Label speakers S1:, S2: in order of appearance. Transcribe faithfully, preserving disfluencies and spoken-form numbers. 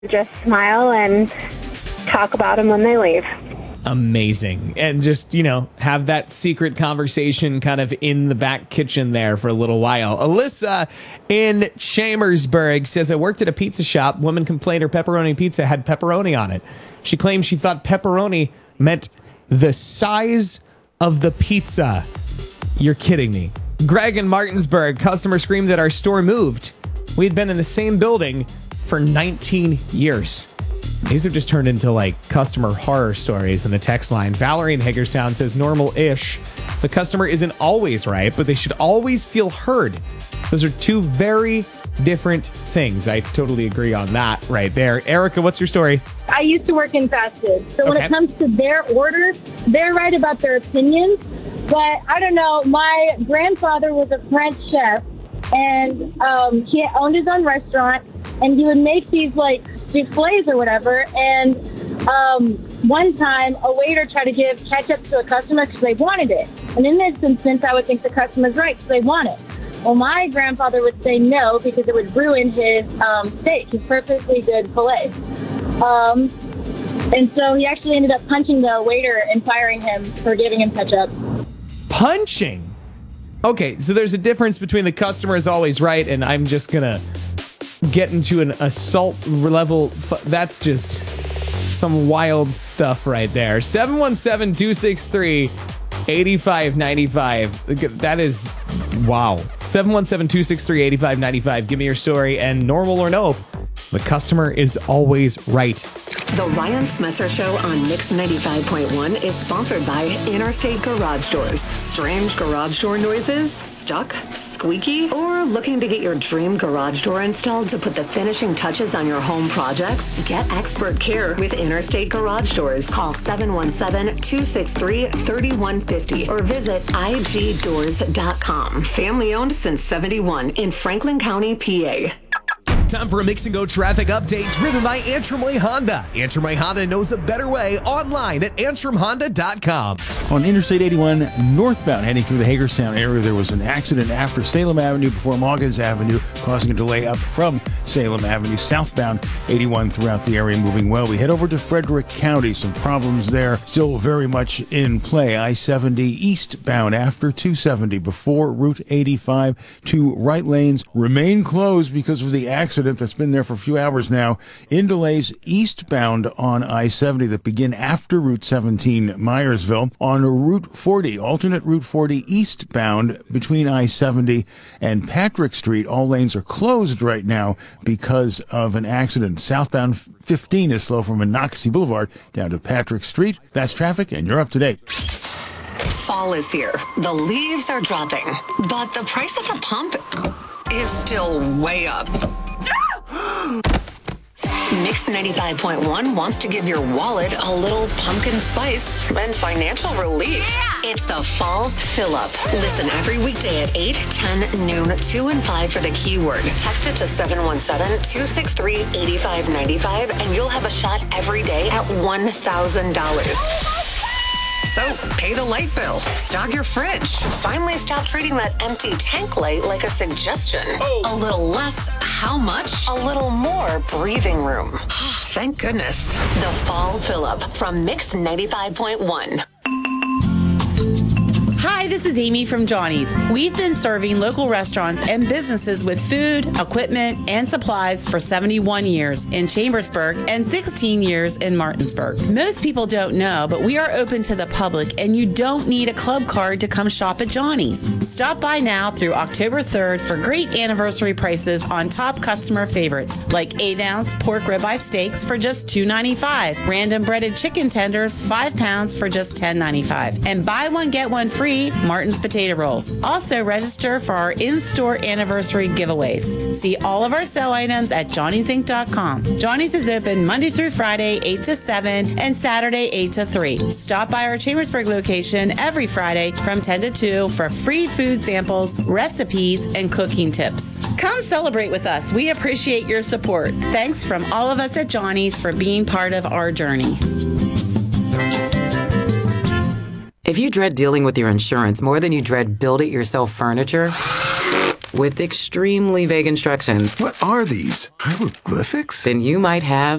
S1: just smile and talk about them when they leave.
S2: Amazing. And just, you know, have that secret conversation kind of in the back kitchen there for a little while. Alyssa in Chambersburg says, I worked at a pizza shop. Woman complained her pepperoni pizza had pepperoni on it. She claimed she thought pepperoni meant the size of the pizza. You're kidding me. Greg in Martinsburg, customer screamed that our store moved. We had been in the same building for nineteen years. These have just turned into like customer horror stories in the text line. Valerie in Hagerstown says normal-ish. The customer isn't always right, but they should always feel heard. Those are two very different things. I totally agree on that right there. Erica, what's your story?
S3: I used to work in fast food. So when
S2: Okay.
S3: it comes to their orders, they're right about their opinions. But I don't know, my grandfather was a French chef, and um, he owned his own restaurant, and he would make these like souffles or whatever. And um, one time, a waiter tried to give ketchup to a customer because they wanted it. And in this instance, I would think the customer's right because they want it. Well, my grandfather would say no because it would ruin his um, steak, his perfectly good filet. Um, and so he actually ended up punching the waiter and firing him for giving him ketchup.
S2: Punching? Okay, so there's a difference between the customer is always right and I'm just going to get into an assault level. That's just some wild stuff right there. seven one seven, two six three, eight five nine five. That is, wow. seven one seven, two six three, eight five nine five. Give me your story, and normal or no, the customer is always right.
S4: The Ryan Smetzer Show on Mix ninety-five point one is sponsored by Interstate Garage Doors. Strange garage door noises? Stuck? Squeaky? Or looking to get your dream garage door installed to put the finishing touches on your home projects? Get expert care with Interstate Garage Doors. Call seven one seven, two six three, three one five zero or visit I G doors dot com. Family owned since seventy-one in Franklin County, P A.
S5: Time for a Mix and Go traffic update driven by Antrim Way Honda. Antrim Way Honda knows a better way online at antrim honda dot com.
S6: On Interstate eighty-one northbound heading through the Hagerstown area, there was an accident after Salem Avenue before Morgans Avenue, causing a delay up from Salem Avenue. Southbound eighty-one throughout the area moving well. We head over to Frederick County. Some problems there still very much in play. I seventy eastbound after two seventy before Route eighty-five. Two right lanes remain closed because of the accident that's been there for a few hours now. In delays eastbound on I seventy that begin after Route seventeen Myersville. On Route forty, alternate Route forty eastbound between I seventy and Patrick Street, all lanes are closed right now because of an accident. Southbound fifteen is slow from Monocacy Boulevard down to Patrick Street. That's traffic, and you're up to date.
S4: Fall is here. The leaves are dropping, but the price at the pump is still way up. Mix ninety-five point one wants to give your wallet a little pumpkin spice and financial relief. Yeah. It's the Fall Fill-Up. Listen every weekday at eight, ten, noon, two, and five for the keyword. Text it to seven one seven, two six three, eight five nine five and you'll have a shot every day at one thousand dollars. So, pay the light bill, stock your fridge, finally stop treating that empty tank light like a suggestion. Oh. A little less, how much? A little more breathing room. Thank goodness. The Fall Fill-Up from Mix ninety-five point one.
S7: Hi, this is Amy from Johnny's. We've been serving local restaurants and businesses with food, equipment, and supplies for seventy-one years in Chambersburg and sixteen years in Martinsburg. Most people don't know, but we are open to the public and you don't need a club card to come shop at Johnny's. Stop by now through October third for great anniversary prices on top customer favorites like eight ounce pork ribeye steaks for just two ninety-five, random breaded chicken tenders five pounds for just ten ninety-five, and buy one get one free Martin's potato rolls. Also register for our in-store anniversary giveaways. See all of our sale items at johnny's inc dot com. Johnny's is open Monday through Friday, eight to seven, and Saturday, eight to three. Stop by our Chambersburg location every Friday from ten to two for free food samples, recipes, and cooking tips. Come celebrate with us. We appreciate your support. Thanks from all of us at Johnny's for being part of our journey.
S8: If you dread dealing with your insurance more than you dread build-it-yourself furniture, with extremely vague instructions,
S9: What are these? Hieroglyphics?
S8: then you might have